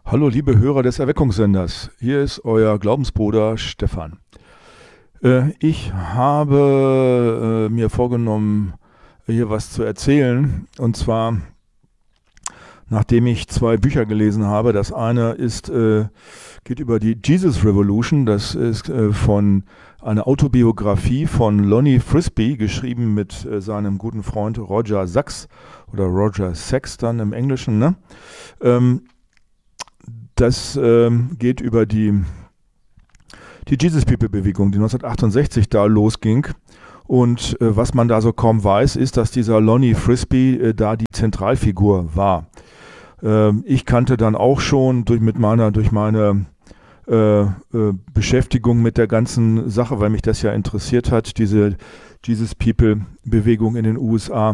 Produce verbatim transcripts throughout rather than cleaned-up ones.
Hallo liebe Hörer des Erweckungssenders, hier ist euer Glaubensbruder Stefan. Äh, ich habe äh, mir vorgenommen, hier was zu erzählen, und zwar nachdem ich zwei Bücher gelesen habe. Das eine ist, äh, geht über die Jesus Revolution, das ist äh, von einer Autobiografie von Lonnie Frisbee, geschrieben mit äh, seinem guten Freund Roger Sachs oder Roger Sachs dann im Englischen, ne? Ähm, Das ähm, geht über die, die Jesus People Bewegung, die neunzehnhundertachtundsechzig da losging. Und äh, was man da so kaum weiß, ist, dass dieser Lonnie Frisbee äh, da die Zentralfigur war. Ähm, ich kannte dann auch schon durch, mit meiner, durch meine äh, äh, Beschäftigung mit der ganzen Sache, weil mich das ja interessiert hat, diese Jesus People Bewegung in den U S A,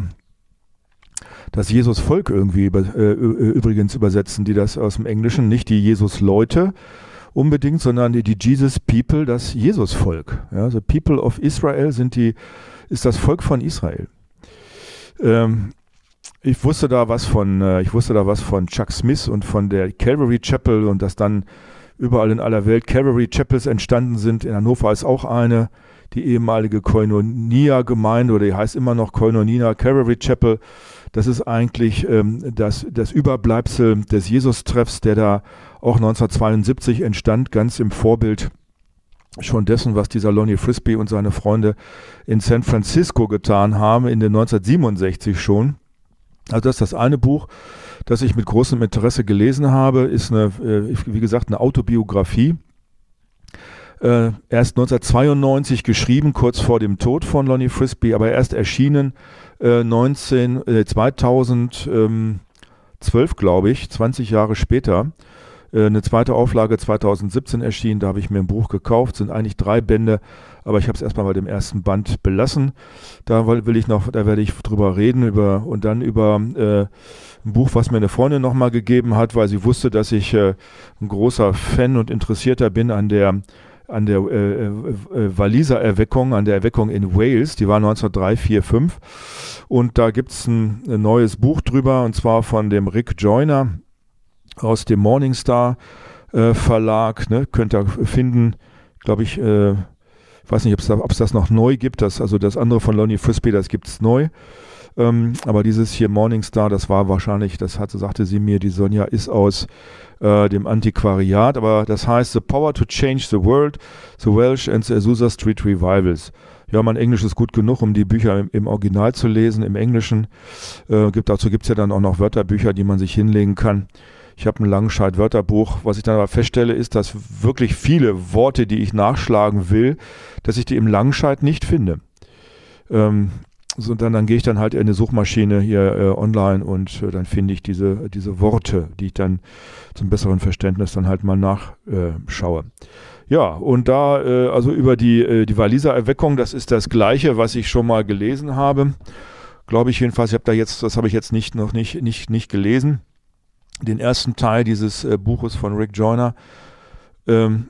das Jesus-Volk irgendwie äh, übrigens übersetzen, die das aus dem Englischen, nicht die Jesus-Leute unbedingt, sondern die, die Jesus-People, das Jesus-Volk. Ja, the People of Israel sind die, ist das Volk von Israel. Ähm, ich wusste da was von, äh, ich wusste da was von Chuck Smith und von der Calvary Chapel und dass dann überall in aller Welt Calvary Chapels entstanden sind. In Hannover ist auch eine, die ehemalige Koinonia-Gemeinde, oder die heißt immer noch Koinonia Calvary Chapel. Das ist eigentlich ähm, das, das Überbleibsel des Jesus-Treffs, der da auch neunzehnhundertzweiundsiebzig entstand, ganz im Vorbild schon dessen, was dieser Lonnie Frisbee und seine Freunde in San Francisco getan haben, in den neunzehnhundertsiebenundsechzig schon. Also das ist das eine Buch, das ich mit großem Interesse gelesen habe, ist eine, äh, wie gesagt, eine Autobiografie. Äh, erst neunzehnhundertzweiundneunzig geschrieben, kurz vor dem Tod von Lonnie Frisbee, aber erst erschienen äh, neunzehn, äh, zweitausendzwölf, glaube ich, zwanzig Jahre später. Äh, eine zweite Auflage zweitausendsiebzehn erschienen, da habe ich mir ein Buch gekauft, sind eigentlich drei Bände, aber ich habe es erstmal bei dem ersten Band belassen. Da will ich noch, da werde ich drüber reden über und dann über äh, ein Buch, was mir eine Freundin nochmal gegeben hat, weil sie wusste, dass ich äh, ein großer Fan und Interessierter bin an der an der äh, äh, Walliser Erweckung, an der Erweckung in Wales, die war neunzehnhundertdrei, vier, fünf, und da gibt es ein, ein neues Buch drüber, und zwar von dem Rick Joyner aus dem Morningstar äh, Verlag, ne? Könnt ihr finden, glaube ich, äh, ich weiß nicht, ob es das noch neu gibt, das, also das andere von Lonnie Frisbee, das gibt es neu. Ähm, aber dieses hier Morningstar, das war wahrscheinlich, das hatte, sagte sie mir, die Sonja ist aus äh, dem Antiquariat, aber das heißt The Power to Change the World, The Welsh and the Azusa Street Revivals. Ja, mein Englisch ist gut genug, um die Bücher im, im Original zu lesen, im Englischen. Äh, gibt, dazu gibt es ja dann auch noch Wörterbücher, die man sich hinlegen kann. Ich habe ein Langenscheidt-Wörterbuch. Was ich dann aber feststelle, ist, dass wirklich viele Worte, die ich nachschlagen will, dass ich die im Langenscheidt nicht finde. Ähm, So, dann, dann gehe ich dann halt in eine Suchmaschine hier äh, online und äh, dann finde ich diese, diese Worte, die ich dann zum besseren Verständnis dann halt mal nachschaue. Äh, ja, und da, äh, also über die, äh, die Walliser Erweckung, das ist das Gleiche, was ich schon mal gelesen habe. Glaube ich jedenfalls, ich habe da jetzt, das habe ich jetzt nicht, noch nicht, nicht, nicht gelesen. Den ersten Teil dieses äh, Buches von Rick Joyner, ähm,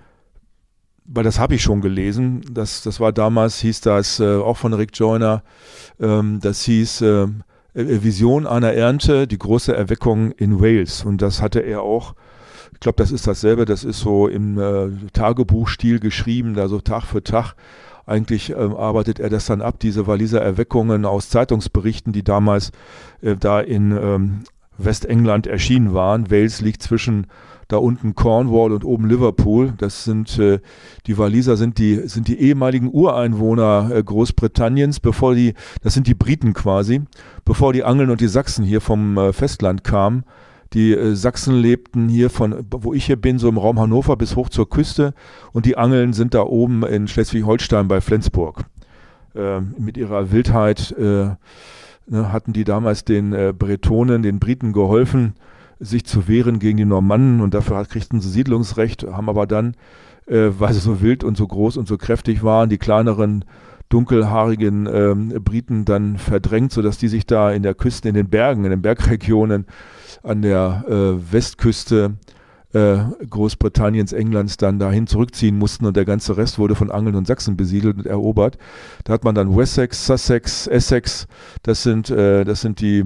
weil das habe ich schon gelesen, das, das war damals, hieß das äh, auch von Rick Joyner, ähm, das hieß äh, Vision einer Ernte, die große Erweckung in Wales, und das hatte er auch, ich glaube, das ist dasselbe, das ist so im äh, Tagebuchstil geschrieben, da so Tag für Tag, eigentlich äh, arbeitet er das dann ab, diese Walliser Erweckungen aus Zeitungsberichten, die damals äh, da in ähm, Westengland erschienen waren. Wales liegt zwischen da unten Cornwall und oben Liverpool. Das sind äh, die Walliser sind die sind die ehemaligen Ureinwohner äh, Großbritanniens, bevor die das sind die Briten quasi, bevor die Angeln und die Sachsen hier vom äh, Festland kamen. Die äh, Sachsen lebten hier von, wo ich hier bin, so im Raum Hannover bis hoch zur Küste, und die Angeln sind da oben in Schleswig-Holstein bei Flensburg. Äh, mit ihrer Wildheit äh, ne, hatten die damals den äh, Bretonen, den Briten geholfen, sich zu wehren gegen die Normannen, und dafür kriegten sie Siedlungsrecht, haben aber dann, äh, weil sie so wild und so groß und so kräftig waren, die kleineren, dunkelhaarigen ähm, Briten dann verdrängt, sodass die sich da in der Küste, in den Bergen, in den Bergregionen an der äh, Westküste äh, Großbritanniens, Englands dann dahin zurückziehen mussten, und der ganze Rest wurde von Angeln und Sachsen besiedelt und erobert. Da hat man dann Wessex, Sussex, Essex, das sind, äh, das sind die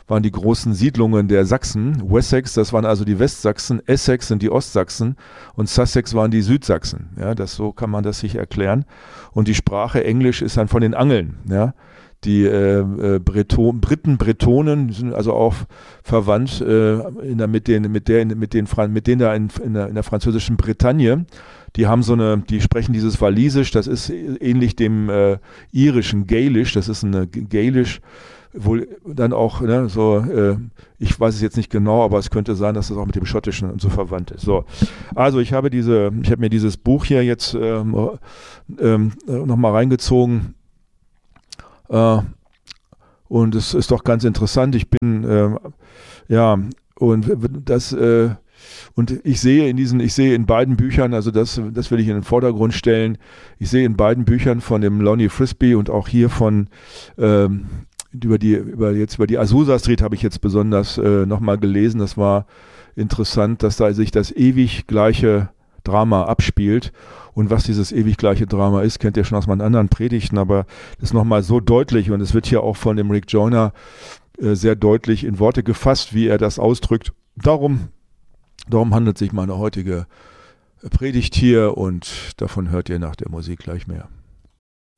waren die großen Siedlungen der Sachsen. Wessex, das waren also die Westsachsen, Essex sind die Ostsachsen und Sussex waren die Südsachsen. Ja, das, so kann man das sich erklären. Und die Sprache Englisch ist dann von den Angeln. Ja. Die äh, äh, Breton, Briten, Bretonen sind also auch verwandt äh, in der, mit den, mit der, mit den, mit denen da in, in, der, in der französischen Bretagne. Die haben so eine, die sprechen dieses Walisisch, das ist ähnlich dem äh, irischen Gaelisch, das ist eine Gaelisch, wohl dann auch, ne, so, äh, ich weiß es jetzt nicht genau, aber es könnte sein, dass das auch mit dem Schottischen und so verwandt ist. So, also ich habe diese, ich habe mir dieses Buch hier jetzt ähm, ähm, nochmal reingezogen. Uh, und es ist doch ganz interessant. Ich bin, äh, ja, und das, äh, und ich sehe in diesen, ich sehe in beiden Büchern, also das, das will ich in den Vordergrund stellen, ich sehe in beiden Büchern von dem Lonnie Frisbee und auch hier von, ähm, über die, über jetzt über die Azusa Street habe ich jetzt besonders äh, nochmal gelesen. Das war interessant, dass da sich das ewig gleiche Drama abspielt. Und was dieses ewig gleiche Drama ist, kennt ihr schon aus meinen anderen Predigten, aber das ist nochmal so deutlich und es wird hier auch von dem Rick Joyner äh, sehr deutlich in Worte gefasst, wie er das ausdrückt. Darum, darum handelt sich meine heutige Predigt hier und davon hört ihr nach der Musik gleich mehr.